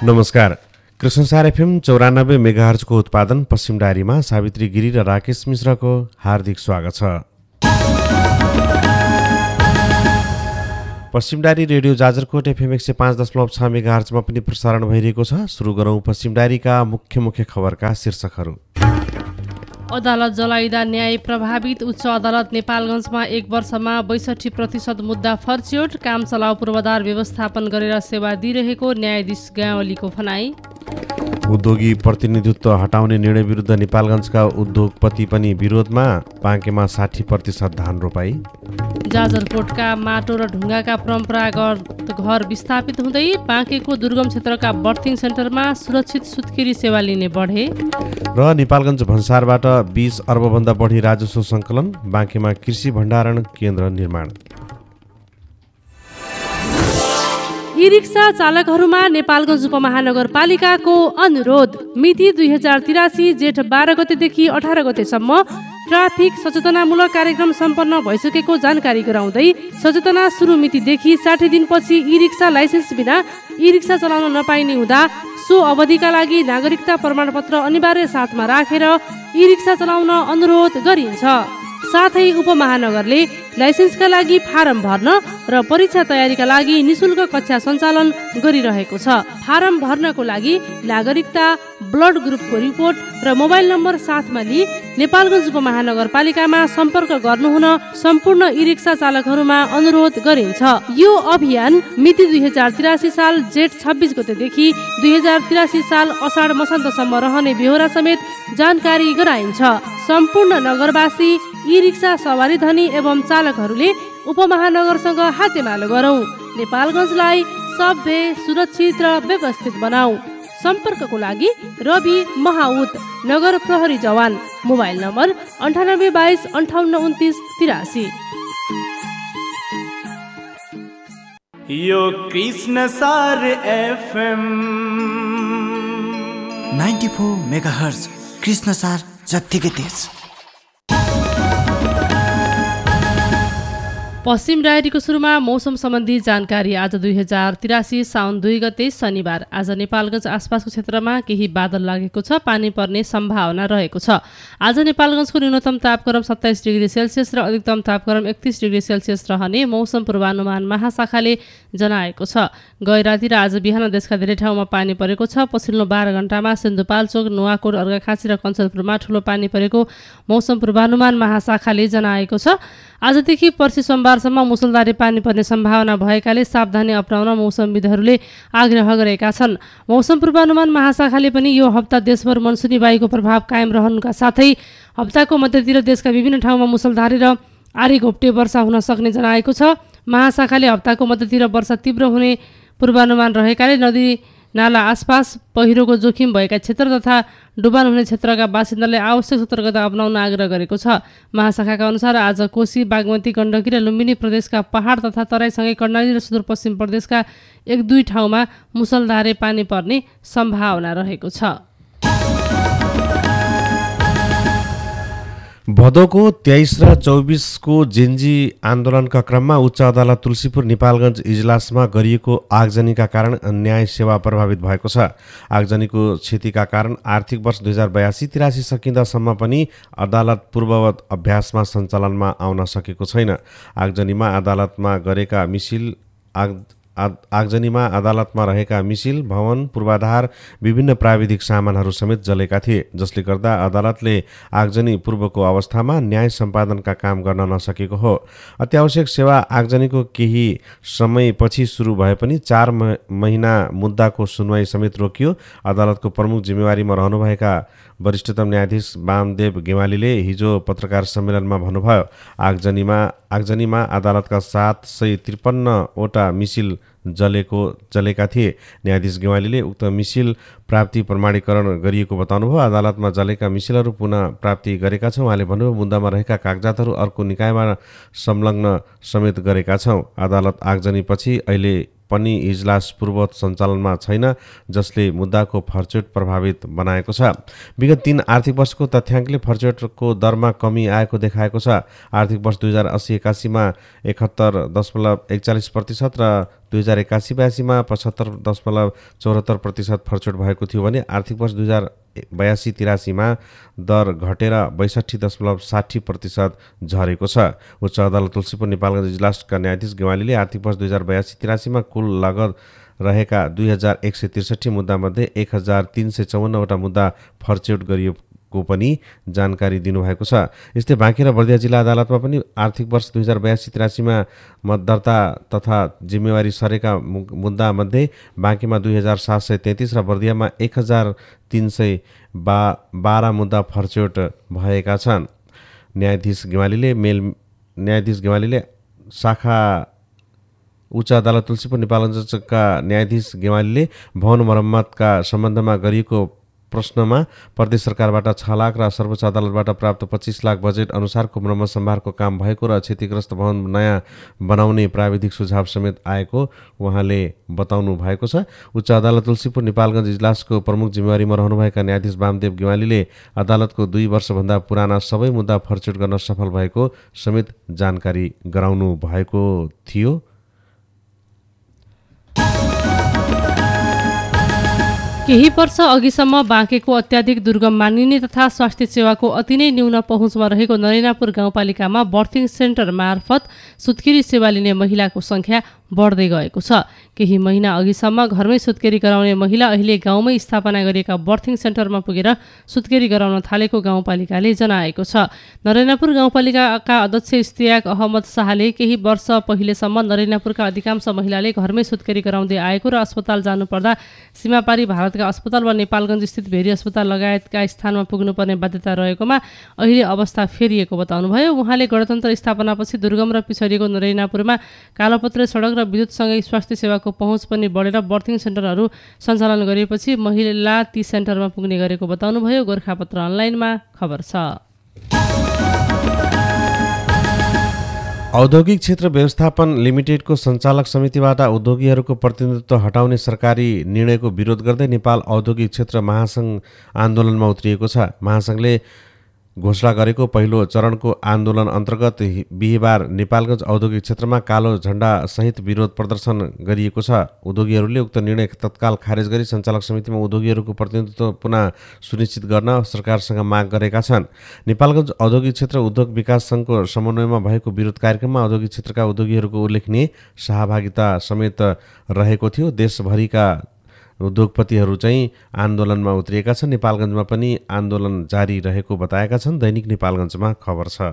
नमस्कार। कृष्णसार एफएम 94 मेगाहर्जको उत्पादन पश्चिम डायरीमा सावित्री गिरी र राकेश मिश्रको हार्दिक स्वागत छ। पश्चिम डायरी रेडियो जाजरकोट एफएम 105.6 मेगाहर्जमा पनि प्रसारण भइरहेको छ। सुरु गरौँ पश्चिम डायरीका मुख्य खबरका शीर्षकहरू। अदालत जलाइदा न्याय प्रभावित। उच्च अदालत नेपालगञ्जमा 1 वर्षमा 62% मुद्दा फर्च्योट। काम चलाउ पूर्वाधार व्यवस्थापन गरेर सेवा दिइरहेको न्यायाधीश गाउँलीको भनाई। उद्योगी प्रतिनिधित्व हटाउने निर्णय विरुद्ध नेपालगञ्जका उद्योगपति पनि विरोधमा। बाँकेमा 60% धान रोपाई। जाजरकोटका माटो र ढुङ्गाका परम्परागत घर विस्थापित हुँदै बाँकेको दुर्गम क्षेत्रका बर्थिङ सेन्टरमा सुरक्षित सुत्केरी सेवा लिने बढे। र नेपालगञ्ज भन्सारबाट 20 अर्बभन्दा बढी राजस्व सङ्कलन। बाँकेमा कृषि भण्डारण केन्द्र निर्माण। ई रिक्सा चालकहरूमा नेपालगञ्ज उपमहानगरपालिकाको अनुरोध। मिति 2083 जेठ 12 गतेदेखि 18 गतेसम्म ट्राफिक सचेतनामूलक कार्यक्रम सम्पन्न भइसकेको जानकारी गराउँदै सचेतना सुरु मितिदेखि 60 दिनपछि ई रिक्सा लाइसेन्स बिना ई रिक्सा चलाउन नपाइने हुँदा सो अवधिका लागि नागरिकता प्रमाणपत्र अनिवार्य साथमा राखेर ई रिक्सा चलाउन अनुरोध गरिन्छ। साथै उपमहानगरले लाइसेन्सका लागि फारम भर्न र परीक्षा तयारीका लागि निशुल्क कक्षा सञ्चालन गरिरहेको छ। फारम भर्नको लागि नागरिकता, ब्लड ग्रुपको रिपोर्ट र मोबाइल नम्बर साथमा लिई नेपालगञ्ज उपमहानगरपालिकामा सम्पर्क गर्नुहुन सम्पूर्ण ई रिक्सा चालकहरूमा अनुरोध गरिन्छ। यो अभियान मिति 2083 साल जेठ 26 गतेदेखि 2083 साल असाढ मसान्तसम्म रहने बेहोरा समेत जानकारी गराइन्छ। सम्पूर्ण नगरवासी, ई रिक्सा सवारी धनी एवं चालकहरूले उपमहानगरसँग हातेमालो गरौँ। नेपालगञ्जलाई सभ्य, सुरक्षित र व्यवस्थित बनाऊ। सम्पर्कको लागि रवि महाउत, नगर प्रहरी जवान, मोबाइल नम्बर 9822 5829 83। यो कृष्णसार एफएम 94 मेगाहर्ज कृष्णसार जत्तिकै तेज। पश्चिम डायरीको सुरुमा मौसम सम्बन्धी जानकारी। आज 2083 साउन 2 गते शनिबार। आज नेपालगञ्ज आसपासको क्षेत्रमा केही बादल लागेको छ। पानी पर्ने सम्भावना रहेको छ। आज नेपालगञ्जको न्यूनतम तापक्रम 27 डिग्री सेल्सियस र अधिकतम तापक्रम 31 डिग्री सेल्सियस रहने मौसम पूर्वानुमान महाशाखाले जनाएको छ। गैराती र आज बिहान देशका धेरै ठाउँमा पानी परेको छ। पछिल्लो 12 घण्टामा सिन्धुपाल्चोक, नुवाकोट, अर्घाखाँची र कञ्चनपुरमा ठूलो पानी परेको मौसम पूर्वानुमान महाशाखाले जनाएको छ। आजदेखि पर्सि सोमबारसम्म मुसलधारे पानी पर्ने सम्भावना भएकाले सावधानी अपनाउन मौसमविदहरूले आग्रह गरेका छन्। मौसम पूर्वानुमान महाशाखाले पनि यो हप्ता देशभर मनसुनी वायुको प्रभाव कायम रहनुका साथै हप्ताको मध्यतिर देशका विभिन्न ठाउँमा मुसलधारे र आरी घोप्टे वर्षा हुन सक्ने जनाएको छ। महाशाखाले हप्ताको मध्यतिर वर्षा तीव्र हुने पूर्वानुमान रहेकाले नदी नाला आसपास पहिरोको जोखिम भएका क्षेत्र तथा डुबान हुने क्षेत्रका बासिन्दाले आवश्यक सतर्कता अपनाउन आग्रह गरेको छ। महाशाखाका अनुसार आज कोशी, बागमती, गण्डकी र लुम्बिनी प्रदेशका पहाड तथा तराईसँगै कर्णाली र सुदूरपश्चिम प्रदेशका 1-2 ठाउँमा मुसलधारे पानी पर्ने सम्भावना रहेको छ। भदौको 23 र 24 को जेन्जी आन्दोलनका क्रममा उच्च अदालत तुलसीपुर नेपालगञ्ज इजलासमा गरिएको आगजनीका कारण न्याय सेवा प्रभावित भएको छ। आगजनीको क्षतिका कारण आर्थिक वर्ष 2082-83 सकिँदासम्म पनि अदालत पूर्ववत अभ्यासमा सञ्चालनमा आउन सकेको छैन। आगजनीमा अदालतमा रहेका मिसिल, भवन, पूर्वाधार, विभिन्न प्राविधिक सामानहरू समेत जलेका थिए, जसले गर्दा अदालतले आगजनी पूर्वको अवस्थामा न्याय सम्पादनका काम गर्न नसकेको हो। अत्यावश्यक सेवा आगजनीको केही समयपछि सुरु भए पनि 4 महिना मुद्दाको सुनवाई समेत रोकियो। अदालतको प्रमुख जिम्मेवारीमा रहनुभएका वरिष्ठतम न्यायाधीश वामदेव गेवालीले हिजो पत्रकार सम्मेलनमा भन्नुभयो, आगजनीमा अदालतका 753 वटा मिसिल जलेका थिए। न्यायाधीश गेवालीले उक्त मिसिल प्राप्ति प्रमाणीकरण गरिएको बताउनुभयो। अदालतमा जलेका मिसिलहरू पुनः प्राप्ति गरेका छौँ। उहाँले भन्नुभयो, मुद्दामा रहेका कागजातहरू अर्को निकायमा संलग्न समेत गरेका छौँ। अदालत आगजनीपछि अहिले पनि इजलास पूर्ववत सञ्चालनमा छैन, जसले मुद्दाको फर्चोट प्रभावित बनाएको छ। विगत 3 आर्थिक वर्षको तथ्याङ्कले फर्चोटको दरमा कमी आएको देखाएको छ। आर्थिक वर्ष 2080-81 मा 71.41% र 2081-82मा 75.74% फर्चोट भएको थियो भने आर्थिक वर्ष 2082-83मा दर घटेर 62.60% झरेको छ। उच्च अदालत तुल्सीपुर नेपालगञ्ज इजलासका न्यायाधीश गेवालीले आर्थिक वर्ष 2082-83मा कुल लागत रहेका 2163 मुद्दामध्ये 1354 वटा मुद्दा फर्चौट गरिएको पनि जानकारी दिनुभएको छ। यस्तै बाँकी र बर्दिया जिल्ला अदालतमा पनि आर्थिक वर्ष 2082-83मा मतदर्ता तथा जिम्मेवारी सरेका मुद्दामध्ये बाँकीमा 2733 र बर्दियामा 1312 मुद्दा फर्चौट भएका छन्। न्यायाधीश गेवालीले शाखा उच्च अदालत तुल्सीपुर नेपालगञ्जका न्यायाधीश गेवालीले भवन मर्मतका सम्बन्धमा गरिएको प्रश्नमा प्रदेश सरकारबाट 6 लाख र सर्वोच्च अदालतबाट प्राप्त 25 लाख बजेट अनुसारको मर्मत सम्भारको काम भएको र क्षतिग्रस्त भवन नयाँ बनाउने प्राविधिक सुझाव समेत आएको उहाँले बताउनु भएको छ। उच्च अदालत तुल्सीपुर नेपालगञ्ज इजलासको प्रमुख जिम्मेवारीमा रहनुभएका न्यायाधीश वामदेव गेवालीले अदालतको 2 वर्षभन्दा पुराना सबै मुद्दा फर्चौट गर्न सफल भएको समेत जानकारी गराउनु भएको थियो। केही वर्ष अघिसम्म बाँकेको अत्याधिक दुर्गम मानिने तथा स्वास्थ्य सेवाको अति नै न्यून पहुँचमा रहेको नरेनापुर गाउँपालिकामा बर्थिङ सेन्टर मार्फत सुत्केरी सेवा लिने महिलाको सङ्ख्या बढ्दै गएको छ। केही महिना अघिसम्म घरमै सुत्केरी गराउने महिला अहिले गाउँमै स्थापना गरिएका बर्थिङ सेन्टरमा पुगेर सुत्केरी गराउन थालेको गाउँपालिकाले जनाएको छ। नरेनापुर गाउँपालिकाका अध्यक्ष इस्तियाक अहमद शाहले केही वर्ष पहिलेसम्म नरेनापुरका अधिकांश महिलाले घरमै सुत्केरी गराउँदै आएको र अस्पताल जानुपर्दा सीमापारी भारतका अस्पताल वा नेपालगञ्ज स्थित भेरी अस्पताल लगायतका स्थानमा पुग्नुपर्ने बाध्यता रहेकोमा अहिले अवस्था फेरिएको बताउनुभयो। उहाँले गणतन्त्र स्थापनापछि दुर्गम र पिछडिएको नरेनापुरमा कालोपत्रे सडक र विद्युतसँगै स्वास्थ्य सेवाको पहुँच पनि बढेर बर्थिङ सेन्टरहरू सञ्चालन गरिएपछि महिला ती सेन्टरमा पुग्ने गरेको बताउनुभयो। गोरखापत्र अनलाइनमा खबर छ। औद्योगिक क्षेत्र व्यवस्थापन लिमिटेडको सञ्चालक समितिबाट उद्योगीहरूको प्रतिनिधित्व हटाउने सरकारी निर्णयको विरोध गर्दै नेपाल औद्योगिक क्षेत्र महासङ्घ आन्दोलनमा उत्रिएको छ। महासङ्घले घोषणा गरेको पहिलो चरणको आन्दोलन अन्तर्गत बिहिबार नेपालगञ्ज औद्योगिक क्षेत्रमा कालो झण्डा सहित विरोध प्रदर्शन गरिएको छ। उद्योगीहरूले उक्त निर्णय तत्काल खारेज गरी सञ्चालक समितिमा उद्योगीहरूको प्रतिनिधित्व पुनः सुनिश्चित गर्न सरकारसँग माग गरेका छन्। नेपालगञ्ज औद्योगिक क्षेत्र उद्योग विकास सङ्घको समन्वयमा भएको विरोध कार्यक्रममा औद्योगिक क्षेत्रका उद्योगीहरूको उल्लेखनीय सहभागिता समेत रहेको थियो। देशभरिका उद्योगपतिहरू चाहिँ आन्दोलनमा उत्रिएका छन्। नेपालगञ्जमा पनि आन्दोलन जारी रहेको बताएका छन्। दैनिक नेपालगञ्जमा खबर छ।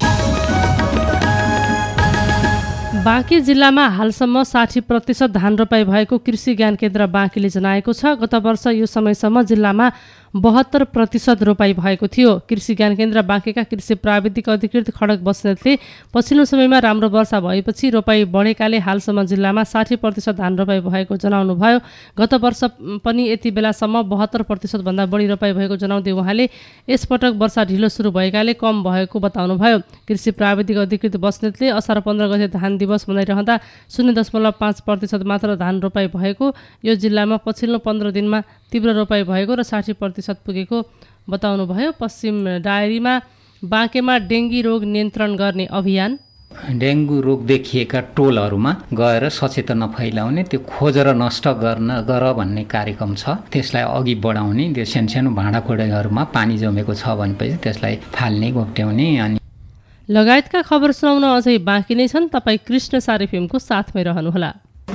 बाँकी जिल्लामा हालसम्म 60% धान रोपाई भएको कृषि ज्ञान केन्द्र बाँकीले जनाएको छ। गत वर्ष यो समयसम्म जिल्लामा 72% रोपाई भएको थियो। कृषि ज्ञान केन्द्र बाँकेका कृषि प्राविधिक अधिकृत खडक बस्नेतले पछिल्लो समयमा राम्रो वर्षा भएपछि रोपाई बढेकाले हालसम्म जिल्लामा 60% धान रोपाई भएको जनाउनुभयो। गत वर्ष पनि यति बेलासम्म 72% भन्दा बढी रोपाई भएको जनाउँदै उहाँले यसपटक वर्षा ढिलो सुरु भएकाले कम भएको बताउनुभयो। कृषि प्राविधिक अधिकृत बस्नेतले असार 15 गते धान दिवस मनाइरहँदा 0.5% मात्र धान रोपाई भएको, यो जिल्लामा पछिल्लो 15 दिनमा तीव्र रोपाई भएको र 60% पुगेको बताउनुभयो। पश्चिम डायरीमा बाँकेमा डेङ्गी रोग नियन्त्रण गर्ने अभियान, डेङ्गु रोग देखिएका टोलहरूमा गएर सचेतना फैलाउने, त्यो खोजेर नष्ट गर भन्ने कार्यक्रम छ। त्यसलाई अघि बढाउने, त्यो सानो भाँडाकुँडाहरूमा पानी जमेको छ भनेपछि त्यसलाई फाल्ने, घोप्ट्याउने अनि लगायतका खबर सुनाउन अझै बाँकी नै छन्। तपाईँ कृष्ण सार एफएमको साथमै रहनुहोला।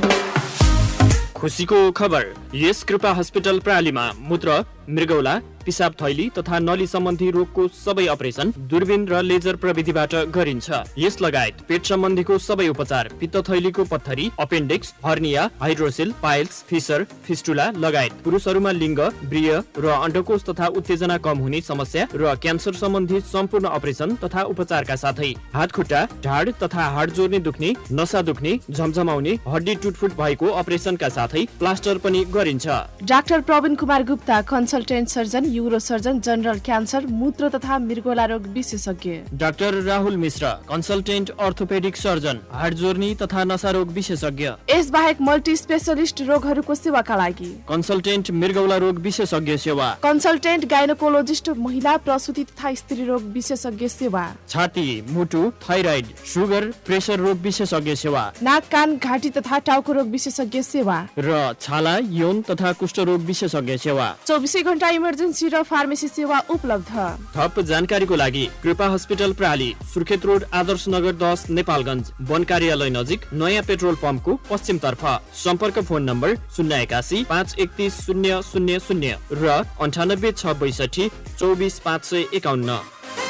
खुसीको खबर, यस कृपा हस्पिटल प्रालीमा मूत्र, मृगौला, पिसाब थैली तथा नली सम्बन्धी रोगको सबै अपरेसन दूरबीन र लेजर प्रविधिबाट गरिन्छ। यस लगायत पेट सम्बन्धीको सबै उपचार, पित्त थैलीको पत्थरी, appendix, hernia, hydroxyl, piles, fissure, fistula लगायत पुरुषहरूमा लिङ्ग, ब्रिय र अण्डकोष तथा उत्तेजना कम हुने समस्या र क्यान्सर सम्बन्धी सम्पूर्ण अपरेसन तथा उपचारका साथै हात खुट्टा, ढाड तथा हाड जोड्ने दुख्ने, नसा दुख्ने, झमझमाउने, हड्डी टुटफुट भएको अपरेसनका साथै प्लास्टर पनि गरिन्छ। Doctor Praveen Kumar Gupta, consultant surgeon, euro surgeon, general cancer, मूत्र तथा मृगौला रोग विशेषज्ञ। डाक्टर राहुल मिश्र कन्सल्टेन्ट अर्थोपेडिक सर्जन, हाड जोर्नी तथा नसा रोग विशेषज्ञ। यस बाहेक मल्टी स्पेशलिस्ट रोगहरूको सेवाका लागि कन्सल्टेन्ट मृगौला रोग विशेषज्ञ सेवा, कन्सल्टेन्ट गाइनोकोलोजिस्ट महिला प्रसुति तथा स्त्री रोग विशेषज्ञ सेवा, छाती, मुटु, थाइराइड, सुगर, प्रेसर रोग विशेषज्ञ सेवा, नाक कान घाँटी तथा टाउको रोग विशेषज्ञ सेवा र छाला, यौन तथा कुष्ठ रोग विशेषज्ञ सेवा। 24 घण्टा इमर्जेन्सी र फार्मेसी सेवा उपलब्ध। थप जानकारीको लागि कृपा हस्पिटल प्राली, सुर्खेत रोड, आदर्श नगर 10, नेपालगञ्ज, वन कार्यालय नजिक, नयाँ पेट्रोल पम्पको पश्चिमतर्फ। सम्पर्क फोन नम्बर 081 531 000 र 98 662 24 551।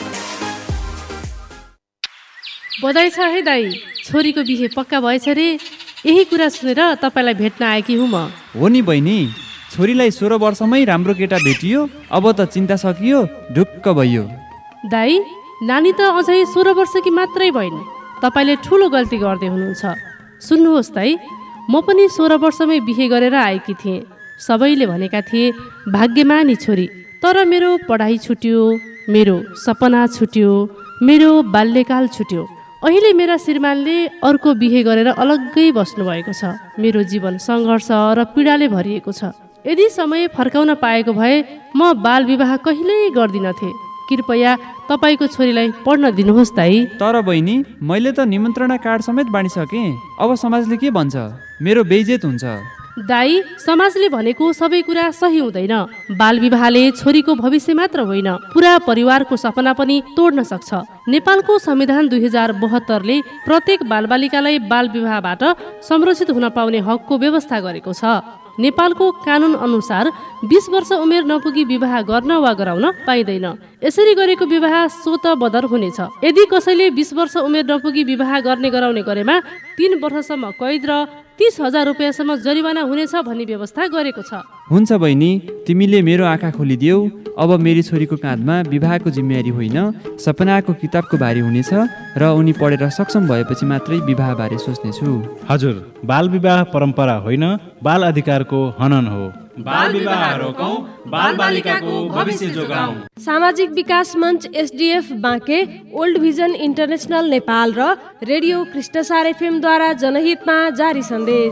बधाई छ है दाई, छोरीको बिहे पक्का भएछ रे। यही कुरा सुनेर तपाईँलाई भेट्न आएकी हुँ म। हो नि बहिनी, छोरीलाई 16 वर्षमै राम्रो केटा भेटियो, अब त चिन्ता सकियो, ढुक्क भइयो। दाई, नानी त अझै 16 वर्षकी मात्रै भइन्। तपाईँले ठुलो गल्ती गर्दै हुनुहुन्छ। सुन्नुहोस् दाई, म पनि 16 वर्षमै बिहे गरेर आएकी थिएँ। सबैले भनेका थिए भाग्यमानी छोरी, तर मेरो पढाइ छुट्यो, मेरो सपना छुट्यो, मेरो बाल्यकाल छुट्यो। अहिले मेरा श्रीमानले अर्को बिहे गरेर अलग्गै बस्नुभएको छ। मेरो जीवन सङ्घर्ष र पीडाले भरिएको छ। यदि समय फर्काउन पाएको भए म बाल विवाह कहिल्यै गर्दिनथे। कृपया तपाईँको छोरीलाई पढ्न दिनुहोस् दाई। तर बहिनी, मैले त निमन्त्रणा कार्ड समेत बाँडिसकेँ। अब समाजले के भन्छ? मेरो बेइज्जत हुन्छ। दाई, समाजले भनेको सबै कुरा सही हुँदैन। बाल विवाहले छोरीको भविष्य मात्र होइन, पुरा परिवारको सपना पनि तोड्न सक्छ। नेपालको संविधान 2072ले प्रत्येक बालबालिकालाई बाल विवाहबाट संरक्षित हुन पाउने हकको व्यवस्था गरेको छ। नेपालको कानुन अनुसार 20 वर्ष उमेर नपुगी विवाह गर्न वा गराउन पाइँदैन। यसरी गरेको विवाह स्वतः बदर हुनेछ। यदि कसैले 20 वर्ष उमेर नपुगी विवाह गर्ने गराउने गरेमा 3 वर्षसम्म कैद र 30,000 रुपियाँसम्म जरिवाना हुनेछ भन्ने व्यवस्था गरेको छ। हुन्छ बहिनी, तिमीले मेरो आँखा खोलिदेऊ। अब मेरी छोरीको काँधमा विवाहको जिम्मेवारी होइन, सपनाको किताबको भारी हुनेछ र उनी पढेर सक्षम भएपछि मात्रै विवाहबारे सोच्नेछु। हजुर, बाल विवाह परम्परा होइन, बाल अधिकारको हनन हो। बाल विवाह रोकौं, बाल बालिकाको भविष्य जोगाऊं। सामाजिक विकास मञ्च SDF Banke, old vision international Nepal र रेडियो कृष्णसार एफएम द्वारा जनहितमा जारी सन्देश।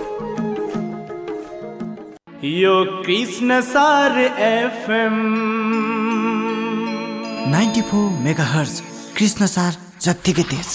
यो कृष्णसार एफएम 94 मेगाहर्ज, कृष्णसार जत्तिकै तेज।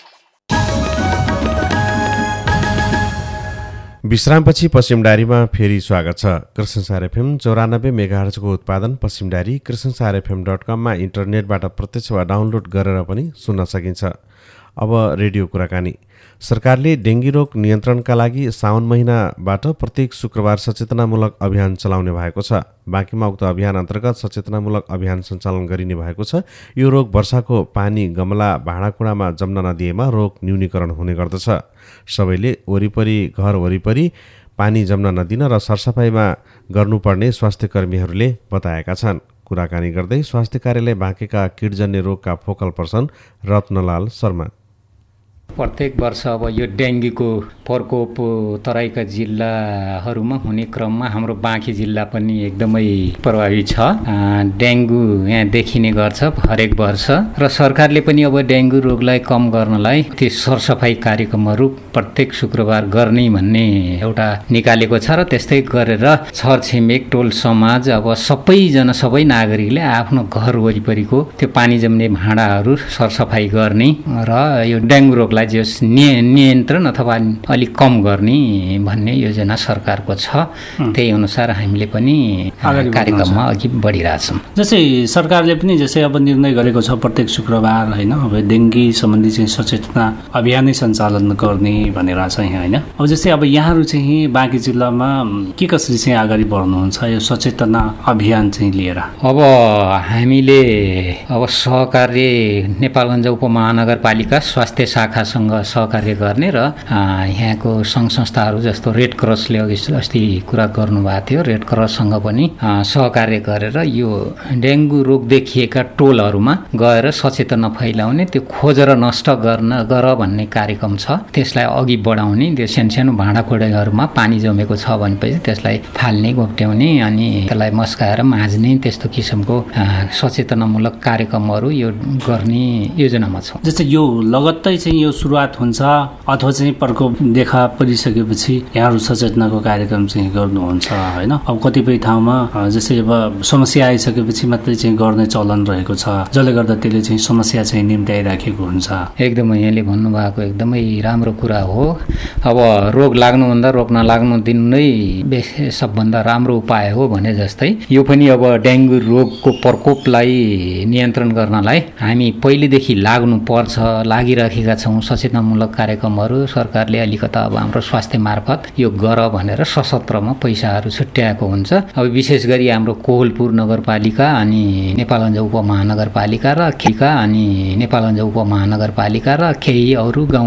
विश्रामपछि पश्चिम डायरीमा फेरि स्वागत छ। कृष्णसार एफएम 94 मेगाहर्जको उत्पादन पश्चिम डायरी कृष्णसारfm.com मा इन्टरनेटबाट प्रत्यक्ष वा डाउनलोड गरेर पनि सुन्न सकिन्छ। अब रेडियो कुराकानी। सरकारले डेङ्गी रोग नियन्त्रणका लागि साउन महिनाबाट प्रत्येक शुक्रबार सचेतनामूलक अभियान चलाउने भएको छ। बाँकीमा उक्त अभियान अन्तर्गत सचेतनामूलक अभियान सञ्चालन गरिने भएको छ। यो रोग वर्षाको पानी गमला भाँडाकुँडामा जम्न नदिएमा रोग न्यूनीकरण हुने गर्दछ। सबैले घर वरिपरि पानी जम्न नदिन र सरसफाइमा गर्नुपर्ने स्वास्थ्य कर्मीहरूले बताएका छन्। कुराकानी गर्दै स्वास्थ्य कार्यालय बाँकेका किटजन्य रोगका फोकल पर्सन रत्नलाल शर्मा। प्रत्येक वर्ष अब यो डेङ्गीको प्रकोप तराईका जिल्लाहरूमा हुने क्रममा हाम्रो बाँकी जिल्ला पनि एकदमै प्रभावित छ। डेङ्गु यहाँ देखिने गर्छ हरेक वर्ष र सरकारले पनि अब डेङ्गु रोगलाई कम गर्नलाई त्यो सरसफाइ कार्यक्रमहरू प्रत्येक शुक्रबार गर्ने भन्ने एउटा निकालेको छ र त्यस्तै गरेर छरछिमेक टोल समाज अब सबैजना सबै नागरिकले आफ्नो घर वरिपरिको त्यो पानी जम्ने भाँडाहरू सरसफाइ गर्ने र यो डेङ्गु रोगलाई नियन्त्रण अथवा अलिक कम गर्ने भन्ने योजना सरकारको छ। त्यही अनुसार हामीले पनि कार्यक्रममा अघि बढिरहेछौँ। जस्तै सरकारले पनि जस्तै अब निर्णय गरेको छ प्रत्येक शुक्रबार होइन अब डेङ्गी सम्बन्धी चाहिँ सचेतना अभियानै सञ्चालन गर्ने भनेर चाहिँ होइन। अब जस्तै अब यहाँहरू चाहिँ बाँकी जिल्लामा के कसरी चाहिँ अगाडि बढ्नुहुन्छ यो सचेतना अभियान चाहिँ लिएर? अब हामीले अब सहकार्य नेपालगञ्ज उपमहानगरपालिका स्वास्थ्य शाखा सरकारसँग सहकार्य गर्ने र यहाँको सङ्घ संस्थाहरू जस्तो रेड क्रसले अस्ति कुरा गर्नुभएको थियो, रेड क्रससँग पनि सहकार्य गरेर यो डेङ्गु रोग देखिएका टोलहरूमा गएर सचेतना फैलाउने, त्यो खोजेर नष्ट गर भन्ने कार्यक्रम छ। त्यसलाई अघि बढाउने, त्यो सानो भाँडाकुँडाहरूमा पानी जमेको छ भनेपछि त्यसलाई फाल्ने, घोप्ट्याउने अनि त्यसलाई मस्काएर माज्ने, त्यस्तो किसिमको सचेतनामूलक कार्यक्रमहरू यो गर्ने योजनामा छ। जस्तै यो लगत्तै चाहिँ यो सुरुवात हुन्छ अथवा चाहिँ प्रकोप देखा परिसकेपछि यहाँहरू सचेतनाको कार्यक्रम चाहिँ गर्नुहुन्छ होइन? अब कतिपय ठाउँमा जस्तै अब समस्या आइसकेपछि मात्रै चाहिँ गर्ने चलन रहेको छ, जसले गर्दा त्यसले चाहिँ समस्या चाहिँ निम्त्याइराखेको हुन्छ। एकदमै यहाँले भन्नुभएको एकदमै राम्रो कुरा हो। अब रोग लाग्नुभन्दा रोग नलाग्नु दिनु नै सबभन्दा राम्रो उपाय हो भने जस्तै यो पनि अब डेङ्गु रोगको प्रकोपलाई नियन्त्रण गर्नलाई हामी पहिलेदेखि लाग्नु पर्छ, लागिराखेका छौँ। सचेतनामूलक कार्यक्रमहरू सरकारले अलिकता अब हाम्रो स्वास्थ्य मार्फत यो गर भनेर सशस्त्रमा पैसाहरू छुट्याएको हुन्छ। अब विशेष गरी हाम्रो कोहलपुर नगरपालिका अनि नेपालगञ्ज उपमहानगरपालिका र केही अरू गाउँ